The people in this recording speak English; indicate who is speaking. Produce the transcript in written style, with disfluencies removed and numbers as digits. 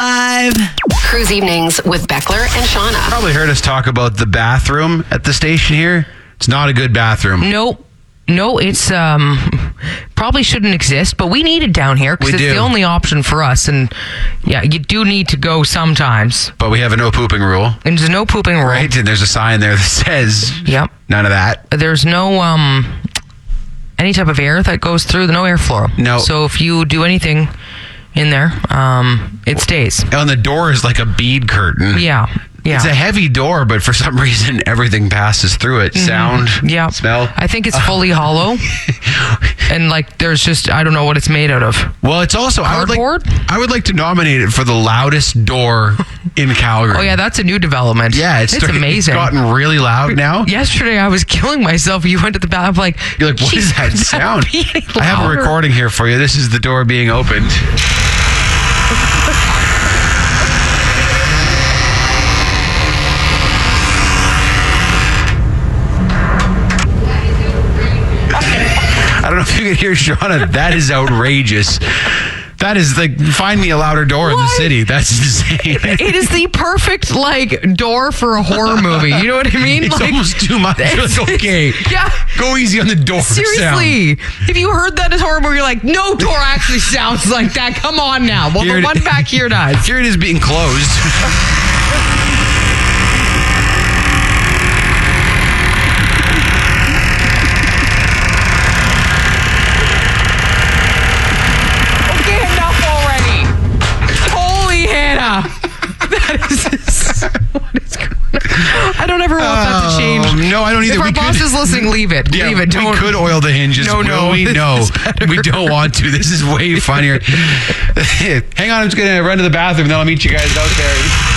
Speaker 1: 105.
Speaker 2: Cruise Evenings with Beckler and Shauna.
Speaker 3: Probably heard us talk about the bathroom at the station here. It's not a good bathroom.
Speaker 4: No, it's probably shouldn't exist, but we need it down here because it's the only option for us. And yeah, you do need to go sometimes.
Speaker 3: But we have a no pooping rule.
Speaker 4: And there's no pooping rule.
Speaker 3: Right, and there's a sign there that says none of that.
Speaker 4: There's no any type of air that goes through, no airflow.
Speaker 3: No.
Speaker 4: So if you do anything in there, it stays.
Speaker 3: And the door is like a bead curtain.
Speaker 4: Yeah.
Speaker 3: It's a heavy door, but for some reason, everything passes through it. Sound, smell.
Speaker 4: I think it's fully hollow. And there's just, I don't know what it's made out of.
Speaker 3: Well, it's also,
Speaker 4: cardboard?
Speaker 3: I would like to nominate it for the loudest door in Calgary.
Speaker 4: Oh, yeah, that's a new development.
Speaker 3: Yeah, it's amazing. It's gotten really loud now.
Speaker 4: Yesterday, I was killing myself. You went to the bathroom,
Speaker 3: you're like, what is that sound? I have a recording here for you. This is the door being opened. I don't know if you can hear Shauna. That is outrageous. That is find me a louder door in the city. That's insane.
Speaker 4: It is the perfect door for a horror movie. You know what I mean?
Speaker 3: It's almost too much. Okay.
Speaker 4: Yeah.
Speaker 3: Go easy on the door.
Speaker 4: Seriously.
Speaker 3: Sound.
Speaker 4: If you heard that as horror movie, you're like, no door actually sounds like that. Come on now. Well, the one back here does.
Speaker 3: Here it is being closed.
Speaker 4: That is what is going on? I don't ever want that to change.
Speaker 3: No, I don't either.
Speaker 4: If our boss is listening, leave it.
Speaker 3: Yeah,
Speaker 4: leave it.
Speaker 3: We could oil the hinges.
Speaker 4: No.
Speaker 3: We don't want to. This is way funnier. Hang on, I'm just going to run to the bathroom, then I'll meet you guys out there.